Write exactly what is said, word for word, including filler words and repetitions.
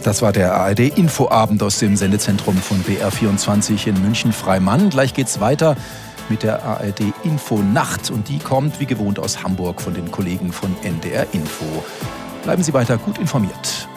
Das war der A R D-Infoabend aus dem Sendezentrum von B R vierundzwanzig in München-Freimann. Gleich geht's weiter mit der A R D-Info-Nacht. Und die kommt wie gewohnt aus Hamburg von den Kollegen von N D R Info. Bleiben Sie weiter gut informiert.